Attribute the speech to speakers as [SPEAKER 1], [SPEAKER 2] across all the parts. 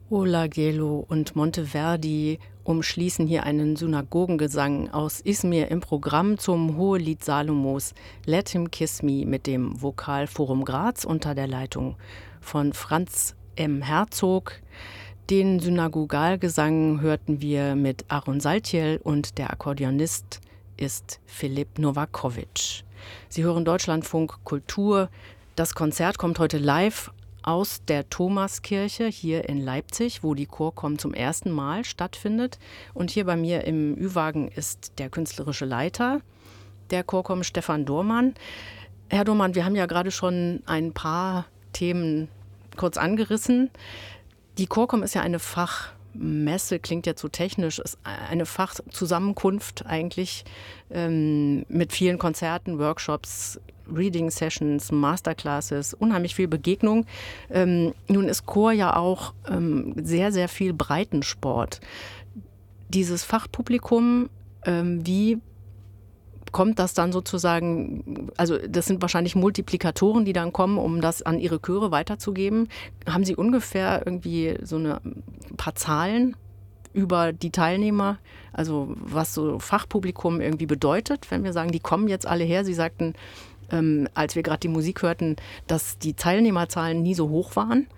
[SPEAKER 1] Ola Gelo und Monteverdi umschließen hier einen Synagogengesang aus Izmir im Programm zum Hohelied Salomos Let Him Kiss Me mit dem Vokalforum Graz unter der Leitung von Franz M. Herzog. Den Synagogalgesang hörten wir mit Aaron Saltiel und der Akkordeonist ist Philipp Novakovic. Sie hören Deutschlandfunk Kultur. Das Konzert kommt heute live aus der Thomaskirche hier in Leipzig, wo die Chorkom zum ersten Mal stattfindet. Und hier bei mir im Ü-Wagen ist der künstlerische Leiter der Chorkom, Stefan Dohrmann. Herr Dohrmann, wir haben ja gerade schon ein paar Themen kurz angerissen. Die Chorkom ist ja eine Fachmesse, klingt ja zu technisch, ist eine Fachzusammenkunft eigentlich mit vielen Konzerten, Workshops, Reading Sessions, Masterclasses, unheimlich viel Begegnung. Nun ist Chor ja auch sehr, sehr viel Breitensport. Dieses Fachpublikum, wie kommt das dann sozusagen, also das sind wahrscheinlich Multiplikatoren, die dann kommen, um das an ihre Chöre weiterzugeben. Haben Sie ungefähr irgendwie so ein paar Zahlen über die Teilnehmer, also was so Fachpublikum irgendwie bedeutet, wenn wir sagen, die kommen jetzt alle her? Sie sagten, als wir gerade die Musik hörten, dass die Teilnehmerzahlen nie so hoch waren.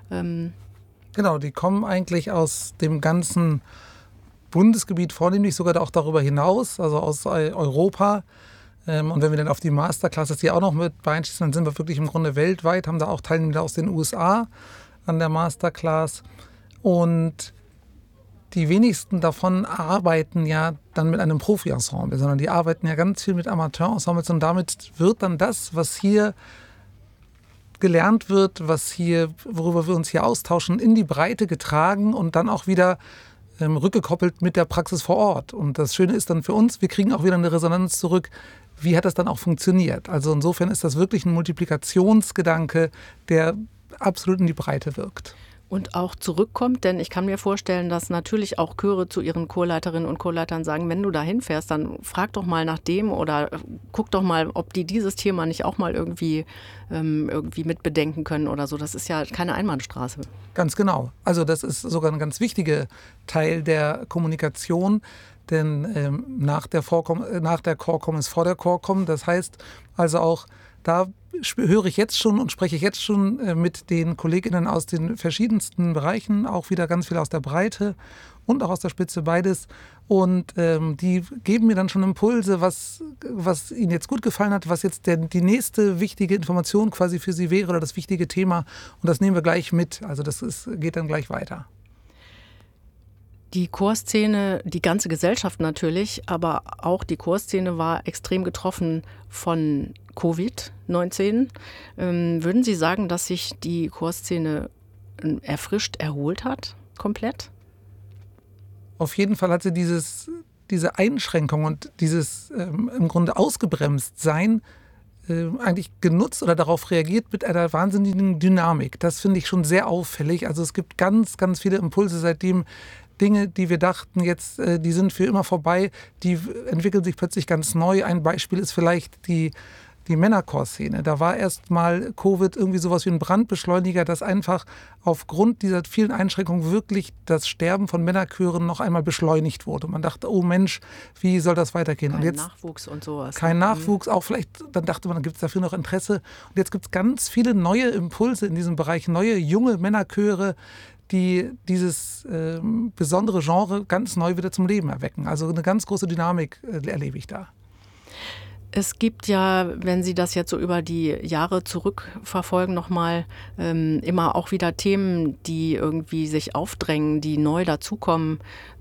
[SPEAKER 2] Genau, die kommen eigentlich aus dem ganzen Bundesgebiet, vornehmlich sogar auch darüber hinaus, also aus Europa. Und wenn wir dann auf die Masterclasses hier auch noch mit einschließen, dann sind wir wirklich im Grunde weltweit, haben da auch Teilnehmer aus den USA an der Masterclass. Und die wenigsten davon arbeiten ja dann mit einem Profi-Ensemble, sondern die arbeiten ja ganz viel mit Amateur-Ensembles und damit wird dann das, was hier gelernt wird, worüber wir uns hier austauschen, in die Breite getragen und dann auch wieder rückgekoppelt mit der Praxis vor Ort. Und das Schöne ist dann für uns, wir kriegen auch wieder eine Resonanz zurück, wie hat das dann auch funktioniert. Also insofern ist das wirklich ein Multiplikationsgedanke, der absolut in die Breite wirkt.
[SPEAKER 1] Und auch zurückkommt, denn ich kann mir vorstellen, dass natürlich auch Chöre zu ihren Chorleiterinnen und Chorleitern sagen, wenn du da hinfährst, dann frag doch mal nach dem oder guck doch mal, ob die dieses Thema nicht auch mal irgendwie mit bedenken können oder so. Das ist ja keine Einbahnstraße.
[SPEAKER 2] Ganz genau. Also das ist sogar ein ganz wichtiger Teil der Kommunikation, denn nach der Chorkom ist vor der Chorkom. Das heißt also auch, da höre ich jetzt schon und spreche ich jetzt schon mit den KollegInnen aus den verschiedensten Bereichen, auch wieder ganz viel aus der Breite und auch aus der Spitze, beides. Und die geben mir dann schon Impulse, was ihnen jetzt gut gefallen hat, was jetzt die nächste wichtige Information quasi für sie wäre oder das wichtige Thema. Und das nehmen wir gleich mit. Also geht dann gleich weiter.
[SPEAKER 1] Die Chorszene, die ganze Gesellschaft natürlich, aber auch die Chorszene war extrem getroffen von Covid-19. Würden Sie sagen, dass sich die Chorszene erfrischt, erholt hat, komplett?
[SPEAKER 2] Auf jeden Fall hat sie diese Einschränkung und dieses im Grunde ausgebremst sein eigentlich genutzt oder darauf reagiert mit einer wahnsinnigen Dynamik. Das finde ich schon sehr auffällig. Also es gibt ganz, ganz viele Impulse seitdem. Dinge, die wir dachten, jetzt, die sind für immer vorbei, die entwickeln sich plötzlich ganz neu. Ein Beispiel ist vielleicht die Männerchorszene. Da war erst mal Covid irgendwie sowas wie ein Brandbeschleuniger, dass einfach aufgrund dieser vielen Einschränkungen wirklich das Sterben von Männerchören noch einmal beschleunigt wurde. Und man dachte, oh Mensch, wie soll das weitergehen?
[SPEAKER 1] Kein
[SPEAKER 2] und jetzt,
[SPEAKER 1] Nachwuchs und sowas.
[SPEAKER 2] Kein Nachwuchs, auch vielleicht, dann dachte man, dann gibt es dafür noch Interesse. Und jetzt gibt es ganz viele neue Impulse in diesem Bereich, neue, junge Männerchöre, die dieses besondere Genre ganz neu wieder zum Leben erwecken. Also eine ganz große Dynamik erlebe ich da.
[SPEAKER 1] Es gibt ja, wenn Sie das jetzt so über die Jahre zurückverfolgen, nochmal immer auch wieder Themen, die irgendwie sich aufdrängen, die neu dazukommen.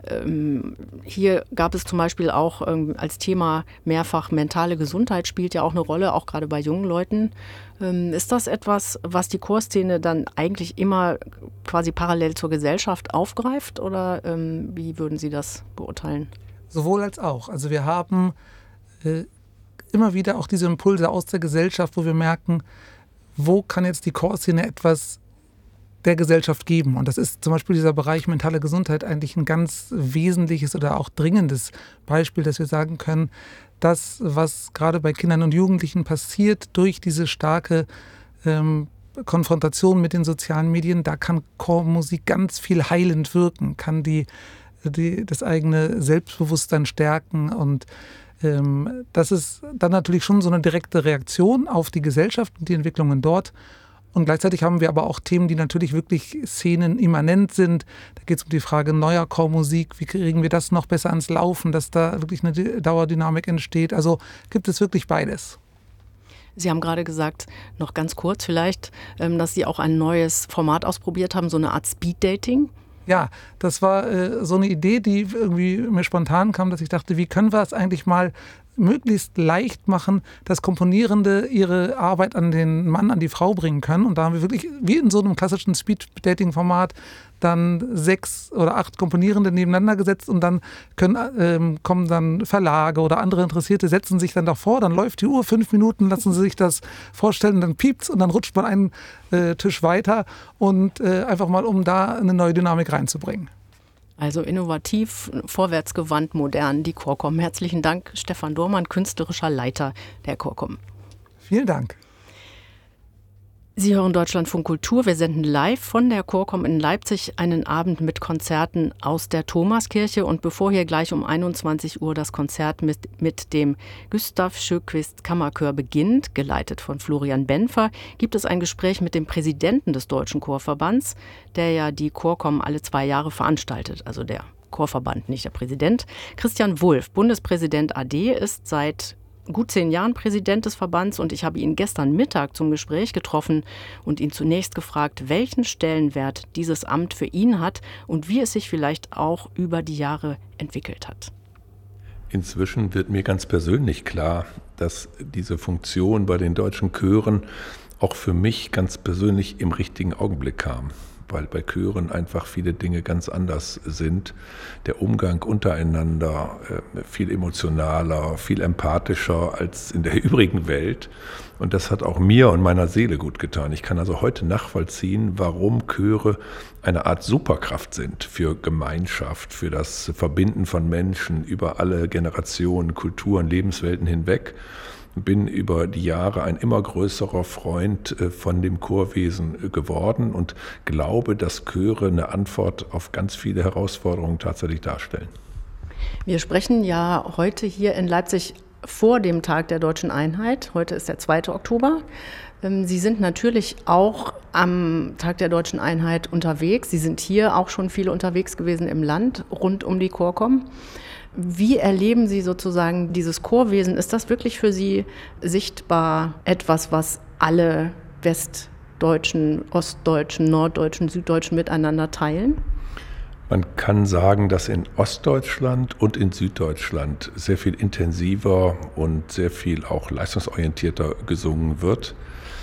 [SPEAKER 1] Hier gab es zum Beispiel auch als Thema mehrfach mentale Gesundheit spielt ja auch eine Rolle, auch gerade bei jungen Leuten. Ist das etwas, was die Chorszene dann eigentlich immer quasi parallel zur Gesellschaft aufgreift oder wie würden Sie das beurteilen?
[SPEAKER 2] Sowohl als auch. Also wir haben immer wieder auch diese Impulse aus der Gesellschaft, wo wir merken, wo kann jetzt die Chorszene etwas der Gesellschaft geben. Und das ist zum Beispiel dieser Bereich mentale Gesundheit eigentlich ein ganz wesentliches oder auch dringendes Beispiel, dass wir sagen können, das, was gerade bei Kindern und Jugendlichen passiert, durch diese starke Konfrontation mit den sozialen Medien, da kann Chormusik ganz viel heilend wirken, kann das eigene Selbstbewusstsein stärken und das ist dann natürlich schon so eine direkte Reaktion auf die Gesellschaft und die Entwicklungen dort. Und gleichzeitig haben wir aber auch Themen, die natürlich wirklich szenenimmanent sind. Da geht es um die Frage neuer Chormusik. Wie kriegen wir das noch besser ans Laufen, dass da wirklich eine Dauerdynamik entsteht? Also gibt es wirklich beides.
[SPEAKER 1] Sie haben gerade gesagt, noch ganz kurz vielleicht, dass Sie auch ein neues Format ausprobiert haben, so eine Art Speed-Dating.
[SPEAKER 2] Ja, das war so eine Idee, die irgendwie mir spontan kam, dass ich dachte, wie können wir es eigentlich mal möglichst leicht machen, dass Komponierende ihre Arbeit an den Mann, an die Frau bringen können. Und da haben wir wirklich, wie in so einem klassischen Speed-Dating-Format, dann 6 oder 8 Komponierende nebeneinander gesetzt und dann kommen dann Verlage oder andere Interessierte, setzen sich dann davor, dann läuft die Uhr 5 Minuten, lassen sie sich das vorstellen, dann piept's und dann rutscht man einen Tisch weiter und einfach mal, um da eine neue Dynamik reinzubringen.
[SPEAKER 1] Also innovativ, vorwärtsgewandt, modern, die Chorkom. Herzlichen Dank, Stefan Dohrmann, künstlerischer Leiter der Chorkom.
[SPEAKER 2] Vielen Dank.
[SPEAKER 1] Sie hören Deutschlandfunk Kultur. Wir senden live von der Chorkom in Leipzig einen Abend mit Konzerten aus der Thomaskirche. Und bevor hier gleich um 21 Uhr das Konzert mit dem Gustav Sjöquist Kammerchor beginnt, geleitet von Florian Benfer, gibt es ein Gespräch mit dem Präsidenten des Deutschen Chorverbands, der ja die Chorkom alle 2 Jahre veranstaltet, also der Chorverband, nicht der Präsident. Christian Wulff, Bundespräsident AD, ist seit gut 10 Jahren Präsident des Verbands und ich habe ihn gestern Mittag zum Gespräch getroffen und ihn zunächst gefragt, welchen Stellenwert dieses Amt für ihn hat und wie es sich vielleicht auch über die Jahre entwickelt hat.
[SPEAKER 3] Inzwischen wird mir ganz persönlich klar, dass diese Funktion bei den deutschen Chören auch für mich ganz persönlich im richtigen Augenblick kam, weil bei Chören einfach viele Dinge ganz anders sind. Der Umgang untereinander viel emotionaler, viel empathischer als in der übrigen Welt. Und das hat auch mir und meiner Seele gut getan. Ich kann also heute nachvollziehen, warum Chöre eine Art Superkraft sind für Gemeinschaft, für das Verbinden von Menschen über alle Generationen, Kulturen, Lebenswelten hinweg. Bin über die Jahre ein immer größerer Freund von dem Chorwesen geworden und glaube, dass Chöre eine Antwort auf ganz viele Herausforderungen tatsächlich darstellen.
[SPEAKER 1] Wir sprechen ja heute hier in Leipzig vor dem Tag der Deutschen Einheit. Heute ist der 2. Oktober. Sie sind natürlich auch am Tag der Deutschen Einheit unterwegs. Sie sind hier auch schon viel unterwegs gewesen im Land rund um die Chorkom. Wie erleben Sie sozusagen dieses Chorwesen? Ist das wirklich für Sie sichtbar etwas, was alle Westdeutschen, Ostdeutschen, Norddeutschen, Süddeutschen miteinander teilen?
[SPEAKER 3] Man kann sagen, dass in Ostdeutschland und in Süddeutschland sehr viel intensiver und sehr viel auch leistungsorientierter gesungen wird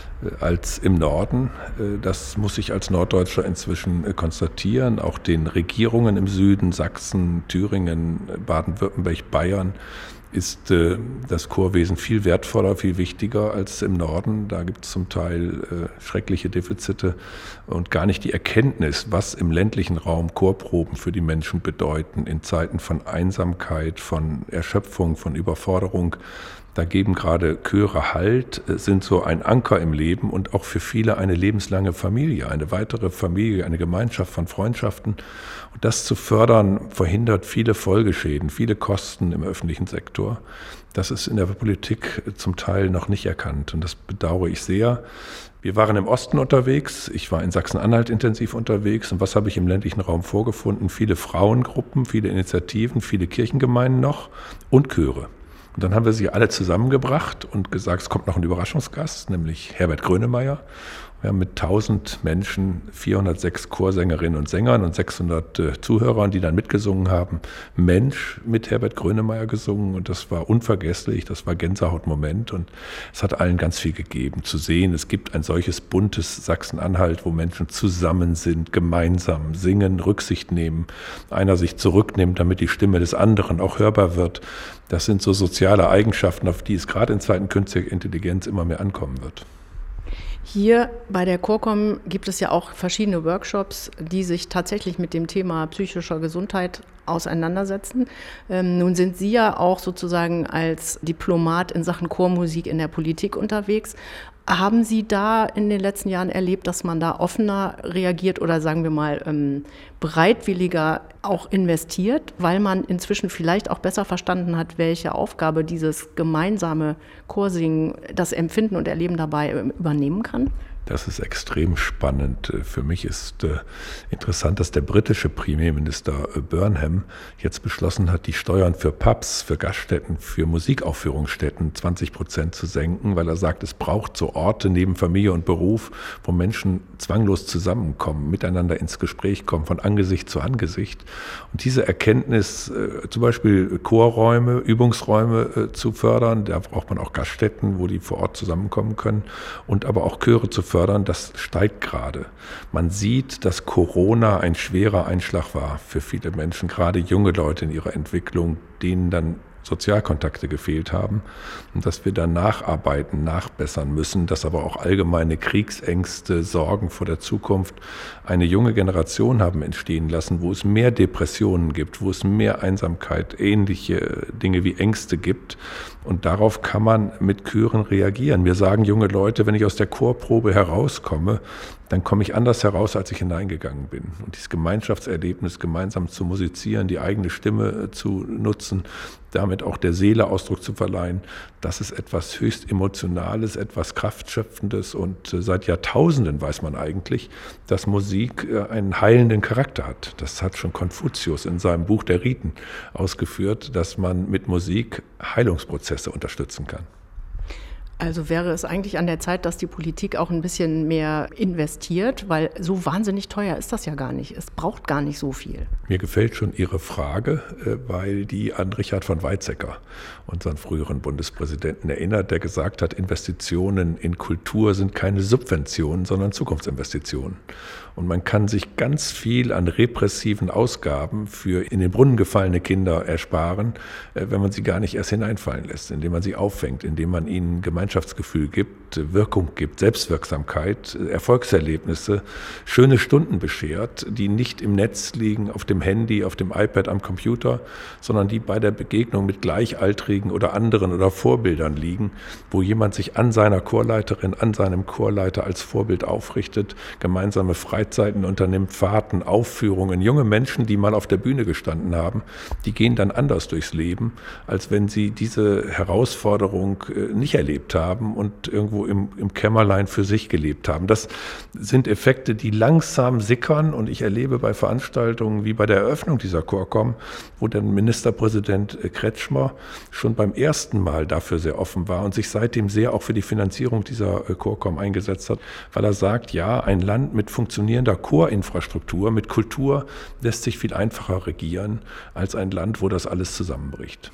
[SPEAKER 3] als im Norden. Das muss ich als Norddeutscher inzwischen konstatieren. Auch den Regierungen im Süden, Sachsen, Thüringen, Baden-Württemberg, Bayern, ist das Chorwesen viel wertvoller, viel wichtiger als im Norden. Da gibt es zum Teil schreckliche Defizite und gar nicht die Erkenntnis, was im ländlichen Raum Chorproben für die Menschen bedeuten in Zeiten von Einsamkeit, von Erschöpfung, von Überforderung. Da geben gerade Chöre Halt, sind so ein Anker im Leben und auch für viele eine lebenslange Familie, eine weitere Familie, eine Gemeinschaft von Freundschaften. Und das zu fördern, verhindert viele Folgeschäden, viele Kosten im öffentlichen Sektor. Das ist in der Politik zum Teil noch nicht erkannt und das bedauere ich sehr. Wir waren im Osten unterwegs, ich war in Sachsen-Anhalt intensiv unterwegs und was habe ich im ländlichen Raum vorgefunden? Viele Frauengruppen, viele Initiativen, viele Kirchengemeinden noch und Chöre. Und dann haben wir sie alle zusammengebracht und gesagt, es kommt noch ein Überraschungsgast, nämlich Herbert Grönemeyer. Wir haben mit 1000 Menschen 406 Chorsängerinnen und Sängern und 600 Zuhörern, die dann mitgesungen haben, Mensch mit Herbert Grönemeyer gesungen und das war unvergesslich, das war Gänsehautmoment und es hat allen ganz viel gegeben zu sehen. Es gibt ein solches buntes Sachsen-Anhalt, wo Menschen zusammen sind, gemeinsam singen, Rücksicht nehmen, einer sich zurücknimmt, damit die Stimme des anderen auch hörbar wird. Das sind so soziale Eigenschaften, auf die es gerade in Zeiten künstlicher Intelligenz immer mehr ankommen wird.
[SPEAKER 1] Hier bei der Chorkom gibt es ja auch verschiedene Workshops, die sich tatsächlich mit dem Thema psychischer Gesundheit auseinandersetzen. Nun sind Sie ja auch sozusagen als Diplomat in Sachen Chormusik in der Politik unterwegs. Haben Sie da in den letzten Jahren erlebt, dass man da offener reagiert oder sagen wir mal bereitwilliger auch investiert, weil man inzwischen vielleicht auch besser verstanden hat, welche Aufgabe dieses gemeinsame Chorsingen, das Empfinden und Erleben dabei übernehmen kann?
[SPEAKER 3] Das ist extrem spannend. Für mich ist interessant, dass der britische Premierminister Burnham jetzt beschlossen hat, die Steuern für Pubs, für Gaststätten, für Musikaufführungsstätten 20% zu senken, weil er sagt, es braucht so Orte neben Familie und Beruf, wo Menschen zwanglos zusammenkommen, miteinander ins Gespräch kommen, von Angesicht zu Angesicht. Und diese Erkenntnis, zum Beispiel Chorräume, Übungsräume zu fördern, da braucht man auch Gaststätten, wo die vor Ort zusammenkommen können, und aber auch Chöre zu fördern, das steigt gerade. Man sieht, dass Corona ein schwerer Einschlag war für viele Menschen, gerade junge Leute in ihrer Entwicklung, denen dann Sozialkontakte gefehlt haben, und dass wir da nacharbeiten, nachbessern müssen, dass aber auch allgemeine Kriegsängste, Sorgen vor der Zukunft eine junge Generation haben entstehen lassen, wo es mehr Depressionen gibt, wo es mehr Einsamkeit, ähnliche Dinge wie Ängste gibt, und darauf kann man mit Chören reagieren. Mir sagen junge Leute, wenn ich aus der Chorprobe herauskomme, dann komme ich anders heraus, als ich hineingegangen bin. Und dieses Gemeinschaftserlebnis, gemeinsam zu musizieren, die eigene Stimme zu nutzen, damit auch der Seele Ausdruck zu verleihen, das ist etwas höchst Emotionales, etwas Kraftschöpfendes. Und seit Jahrtausenden weiß man eigentlich, dass Musik einen heilenden Charakter hat. Das hat schon Konfuzius in seinem Buch der Riten ausgeführt, dass man mit Musik Heilungsprozesse unterstützen kann.
[SPEAKER 1] Also wäre es eigentlich an der Zeit, dass die Politik auch ein bisschen mehr investiert, weil so wahnsinnig teuer ist das ja gar nicht. Es braucht gar nicht so viel.
[SPEAKER 3] Mir gefällt schon Ihre Frage, weil die an Richard von Weizsäcker, unseren früheren Bundespräsidenten, erinnert, der gesagt hat, Investitionen in Kultur sind keine Subventionen, sondern Zukunftsinvestitionen. Und man kann sich ganz viel an repressiven Ausgaben für in den Brunnen gefallene Kinder ersparen, wenn man sie gar nicht erst hineinfallen lässt, indem man sie auffängt, indem man ihnen Gemeinschaftsgefühl gibt, Wirkung gibt, Selbstwirksamkeit, Erfolgserlebnisse, schöne Stunden beschert, die nicht im Netz liegen, auf dem Handy, auf dem iPad, am Computer, sondern die bei der Begegnung mit Gleichaltrigen oder anderen oder Vorbildern liegen, wo jemand sich an seiner Chorleiterin, an seinem Chorleiter als Vorbild aufrichtet, gemeinsame Freizeiten unternimmt, Fahrten, Aufführungen. Junge Menschen, die mal auf der Bühne gestanden haben, die gehen dann anders durchs Leben, als wenn sie diese Herausforderung nicht erlebt haben und irgendwo im Kämmerlein für sich gelebt haben. Das sind Effekte, die langsam sickern, und ich erlebe bei Veranstaltungen wie bei der Eröffnung dieser Chorkom, wo der Ministerpräsident Kretschmer schon beim ersten Mal dafür sehr offen war und sich seitdem sehr auch für die Finanzierung dieser Chorkom eingesetzt hat, weil er sagt, ja, ein Land mit funktionierender Chorinfrastruktur, mit Kultur lässt sich viel einfacher regieren als ein Land, wo das alles zusammenbricht.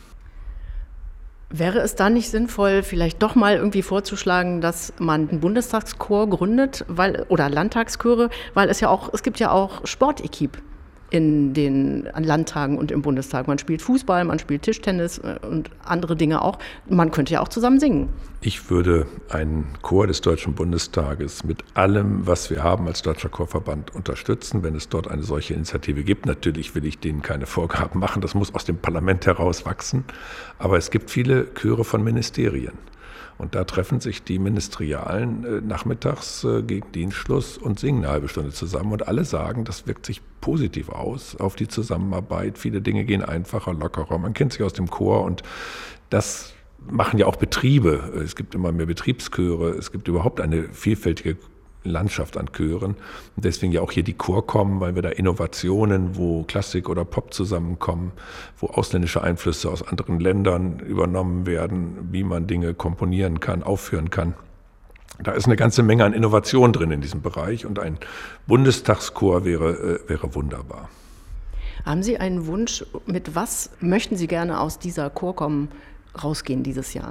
[SPEAKER 1] Wäre es da nicht sinnvoll, vielleicht doch mal irgendwie vorzuschlagen, dass man einen Bundestagschor gründet, oder Landtagschöre, weil es gibt ja auch Sportequipe in den Landtagen und im Bundestag. Man spielt Fußball, man spielt Tischtennis und andere Dinge auch. Man könnte ja auch zusammen singen.
[SPEAKER 3] Ich würde einen Chor des Deutschen Bundestages mit allem, was wir haben als Deutscher Chorverband, unterstützen, wenn es dort eine solche Initiative gibt. Natürlich will ich denen keine Vorgaben machen, das muss aus dem Parlament heraus wachsen. Aber es gibt viele Chöre von Ministerien. Und da treffen sich die Ministerialen nachmittags gegen Dienstschluss und singen eine halbe Stunde zusammen. Und alle sagen, das wirkt sich positiv aus auf die Zusammenarbeit. Viele Dinge gehen einfacher, lockerer. Man kennt sich aus dem Chor, und das machen ja auch Betriebe. Es gibt immer mehr Betriebschöre. Es gibt überhaupt eine vielfältige Landschaft an Chören. Und deswegen ja auch hier die Chorkom, weil wir da Innovationen, wo Klassik oder Pop zusammenkommen, wo ausländische Einflüsse aus anderen Ländern übernommen werden, wie man Dinge komponieren kann, aufführen kann. Da ist eine ganze Menge an Innovation drin in diesem Bereich, und ein Bundestagschor wäre wunderbar.
[SPEAKER 1] Haben Sie einen Wunsch, mit was möchten Sie gerne aus dieser Chorkom rausgehen dieses Jahr?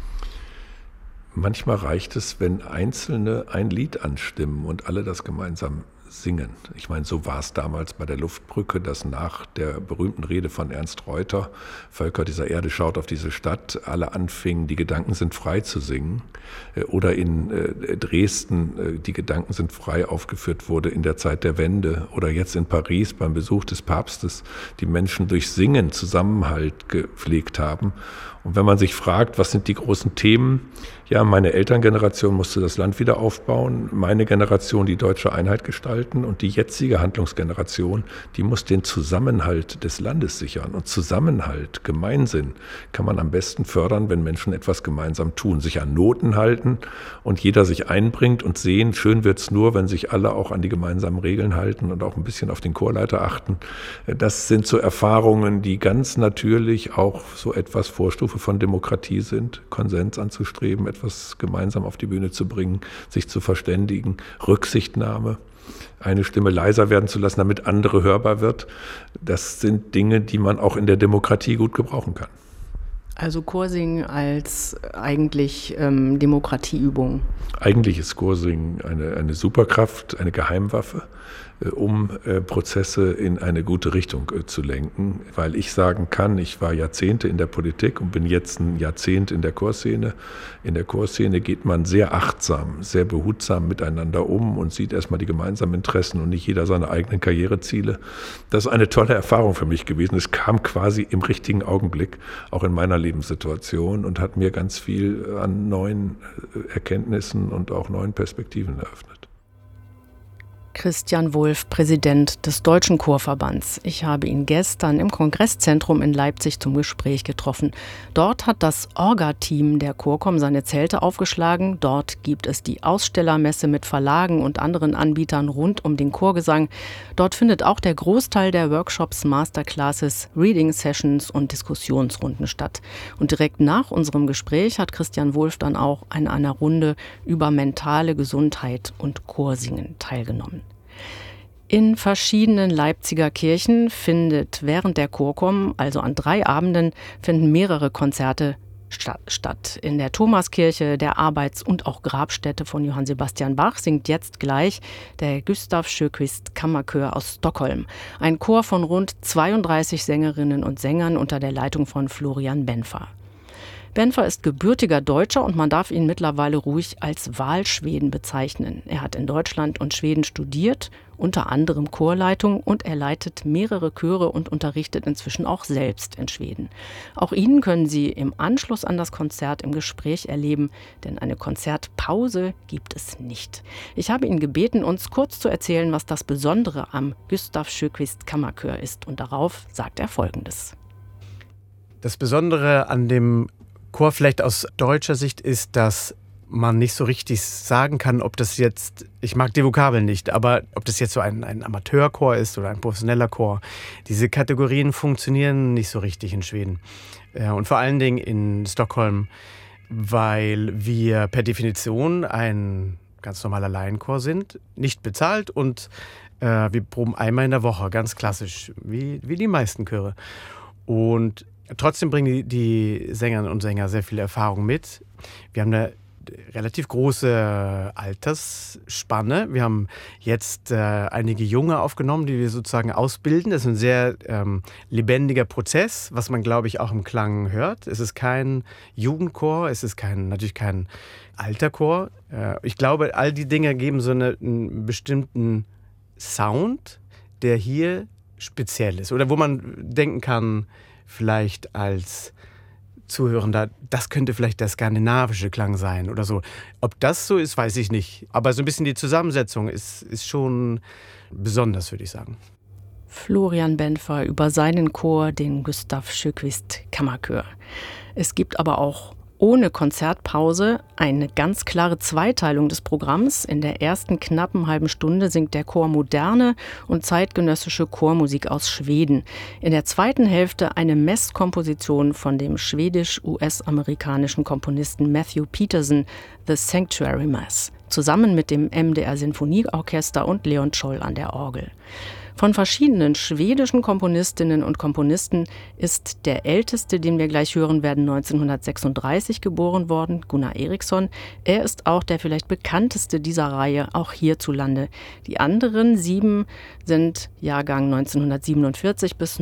[SPEAKER 3] Manchmal reicht es, wenn Einzelne ein Lied anstimmen und alle das gemeinsam singen. Ich meine, so war es damals bei der Luftbrücke, dass nach der berühmten Rede von Ernst Reuter, Völker dieser Erde schaut auf diese Stadt, alle anfingen, die Gedanken sind frei zu singen. Oder in Dresden, die Gedanken sind frei aufgeführt wurde in der Zeit der Wende. Oder jetzt in Paris beim Besuch des Papstes, die Menschen durch Singen Zusammenhalt gepflegt haben. Und wenn man sich fragt, was sind die großen Themen? Ja, meine Elterngeneration musste das Land wieder aufbauen, meine Generation die deutsche Einheit gestalten und die jetzige Handlungsgeneration, die muss den Zusammenhalt des Landes sichern. Und Zusammenhalt, Gemeinsinn kann man am besten fördern, wenn Menschen etwas gemeinsam tun, sich an Noten halten und jeder sich einbringt und sehen, schön wird's nur, wenn sich alle auch an die gemeinsamen Regeln halten und auch ein bisschen auf den Chorleiter achten. Das sind so Erfahrungen, die ganz natürlich auch so etwas Vorstufe von Demokratie sind, Konsens anzustreben, etwas gemeinsam auf die Bühne zu bringen, sich zu verständigen, Rücksichtnahme, eine Stimme leiser werden zu lassen, damit andere hörbar wird. Das sind Dinge, die man auch in der Demokratie gut gebrauchen kann.
[SPEAKER 1] Also Chorsingen als eigentlich Demokratieübung.
[SPEAKER 3] Eigentlich ist Chorsingen eine Superkraft, eine Geheimwaffe, um Prozesse in eine gute Richtung zu lenken. Weil ich sagen kann, ich war Jahrzehnte in der Politik und bin jetzt ein Jahrzehnt in der Chorszene. In der Chorszene geht man sehr achtsam, sehr behutsam miteinander um und sieht erstmal die gemeinsamen Interessen und nicht jeder seine eigenen Karriereziele. Das ist eine tolle Erfahrung für mich gewesen. Es kam quasi im richtigen Augenblick, auch in meiner Lebenssituation, und hat mir ganz viel an neuen Erkenntnissen und auch neuen Perspektiven eröffnet.
[SPEAKER 1] Christian Wulff, Präsident des Deutschen Chorverbands. Ich habe ihn gestern im Kongresszentrum in Leipzig zum Gespräch getroffen. Dort hat das Orga-Team der Chorkom seine Zelte aufgeschlagen. Dort gibt es die Ausstellermesse mit Verlagen und anderen Anbietern rund um den Chorgesang. Dort findet auch der Großteil der Workshops, Masterclasses, Reading-Sessions und Diskussionsrunden statt. Und direkt nach unserem Gespräch hat Christian Wulff dann auch an einer Runde über mentale Gesundheit und Chorsingen teilgenommen. In verschiedenen Leipziger Kirchen findet während der Chorkom, also an 3 Abenden, finden mehrere Konzerte statt. In der Thomaskirche, der Arbeits- und auch Grabstätte von Johann Sebastian Bach, singt jetzt gleich der Gustav Sjöquist Kammerchör aus Stockholm. Ein Chor von rund 32 Sängerinnen und Sängern unter der Leitung von Florian Benfer. Benfer ist gebürtiger Deutscher und man darf ihn mittlerweile ruhig als Wahlschweden bezeichnen. Er hat in Deutschland und Schweden studiert, unter anderem Chorleitung, und er leitet mehrere Chöre und unterrichtet inzwischen auch selbst in Schweden. Auch ihn können Sie im Anschluss an das Konzert im Gespräch erleben, denn eine Konzertpause gibt es nicht. Ich habe ihn gebeten, uns kurz zu erzählen, was das Besondere am Gustav Sjöquist Kammerchör ist, und darauf sagt er Folgendes.
[SPEAKER 4] Das Besondere an dem Chor vielleicht aus deutscher Sicht ist, dass man nicht so richtig sagen kann, ob das jetzt, ich mag die Vokabeln nicht, aber ob das jetzt so ein Amateurchor ist oder ein professioneller Chor. Diese Kategorien funktionieren nicht so richtig in Schweden. Und vor allen Dingen in Stockholm, weil wir per Definition ein ganz normaler Laienchor sind, nicht bezahlt, und wir proben einmal in der Woche, ganz klassisch, wie die meisten Chöre. Und trotzdem bringen die Sängerinnen und Sänger sehr viel Erfahrung mit. Wir haben eine relativ große Altersspanne. Wir haben jetzt einige Junge aufgenommen, die wir sozusagen ausbilden. Das ist ein sehr lebendiger Prozess, was man, glaube ich, auch im Klang hört. Es ist kein Jugendchor, es ist natürlich kein alter Chor. Ich glaube, all die Dinge geben so einen bestimmten Sound, der hier speziell ist. Oder wo man denken kann, vielleicht als Zuhörender, das könnte vielleicht der skandinavische Klang sein oder so. Ob das so ist, weiß ich nicht. Aber so ein bisschen die Zusammensetzung ist schon besonders, würde ich sagen.
[SPEAKER 1] Florian Benfer über seinen Chor, den Gustav Sjöquist Kammerchör. Es gibt aber auch ohne Konzertpause eine ganz klare Zweiteilung des Programms. In der ersten knappen halben Stunde singt der Chor moderne und zeitgenössische Chormusik aus Schweden. In der zweiten Hälfte eine Messkomposition von dem schwedisch-US-amerikanischen Komponisten Matthew Peterson, The Sanctuary Mass, zusammen mit dem MDR Sinfonieorchester und Leon Scholl an der Orgel. Von verschiedenen schwedischen Komponistinnen und Komponisten ist der älteste, den wir gleich hören werden, 1936 geboren worden, Gunnar Eriksson. Er ist auch der vielleicht bekannteste dieser Reihe, auch hierzulande. Die anderen 7 sind Jahrgang 1947 bis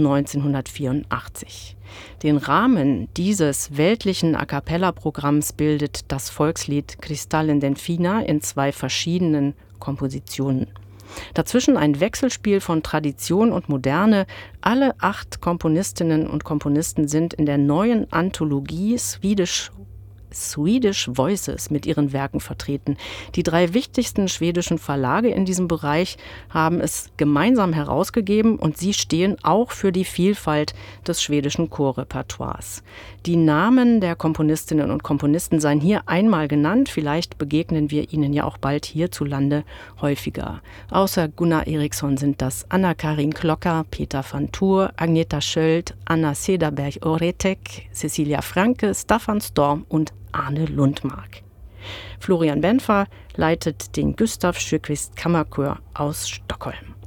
[SPEAKER 1] 1984. Den Rahmen dieses weltlichen A-cappella-Programms bildet das Volkslied Kristallen den Fina in 2 verschiedenen Kompositionen. Dazwischen ein Wechselspiel von Tradition und Moderne. Alle 8 Komponistinnen und Komponisten sind in der neuen Anthologie Swedish Voices mit ihren Werken vertreten. Die 3 wichtigsten schwedischen Verlage in diesem Bereich haben es gemeinsam herausgegeben und sie stehen auch für die Vielfalt des schwedischen Chorrepertoires. Die Namen der Komponistinnen und Komponisten seien hier einmal genannt, vielleicht begegnen wir ihnen ja auch bald hierzulande häufiger. Außer Gunnar Eriksson sind das Anna-Karin Klocker, Peter van Toor, Agneta Sköld, Anna Cederberg-Oretek, Cecilia Franke, Staffan Storm und Arne Lundmark. Florian Benfer leitet den Gustav Sjökvist Kammerchor aus Stockholm.